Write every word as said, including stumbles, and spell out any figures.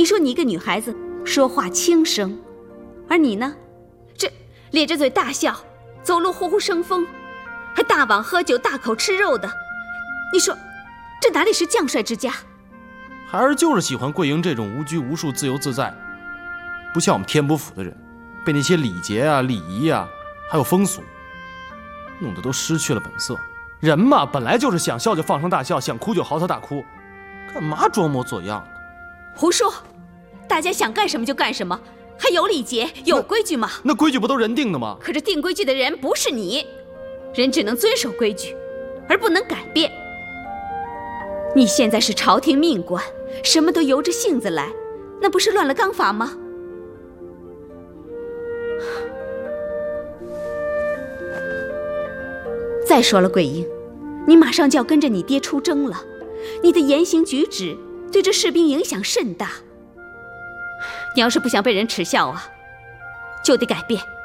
说你一个女孩子说话轻声，而你呢，这咧着嘴大笑，走路呼呼生风，还大碗喝酒大口吃肉的，你说这哪里是将帅之家？ 孩儿就是喜欢桂英这种无拘无束、自由自在，不像我们天波府的人，被那些礼节啊、礼仪啊，还有风俗，弄得都失去了本色。人嘛，本来就是想笑就放声大笑，想哭就嚎啕大哭，干嘛装模作样的？ 胡说！大家想干什么就干什么，还有礼节、有规矩吗？ 那规矩不都人定的吗？ 可是定规矩的人不是你，人只能遵守规矩，而不能改变。你现在是朝廷命官，什么都由着性子来，那不是乱了纲法吗？再说了，桂英，你马上就要跟着你爹出征了，你的言行举止对这士兵影响甚大。你要是不想被人耻笑啊，就得改变。